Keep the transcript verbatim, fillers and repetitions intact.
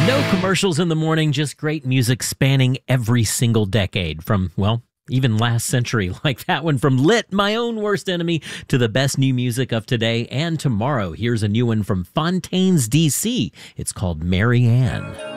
No commercials in the morning, just great music spanning every single decade from, well, even last century, like that one from Lit, My Own Worst Enemy, to the best new music of today and tomorrow. Here's a new one from Fontaines, D C. It's called Mary Ann.